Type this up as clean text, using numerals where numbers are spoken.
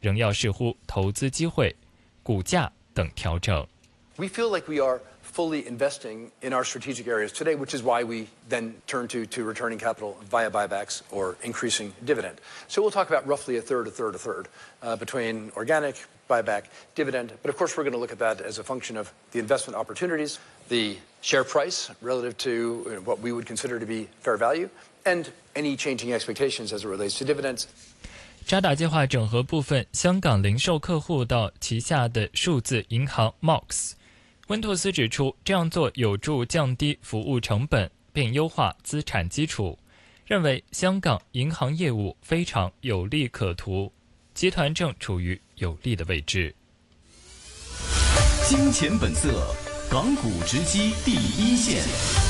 仍要视乎投资机会、股价等调整。 We feel like we are fully investing in our strategic areas today, which is why we then turn to returning capital via buybacks or increasing dividend. So we'll talk about roughly a third between organic, buyback, dividend. But of course, we're going to look at that as a function of the investment opportunities, the share price relative to what we would consider to be fair value, and any changing expectations as it relates to dividends. 渣打计划整合部分香港零售客户到旗下的数字银行 Mox。温托斯指出，这样做有助降低服务成本，并优化资产基础，认为香港银行业务非常有利可图，集团正处于有利的位置。 金钱本色，港股直击第一线。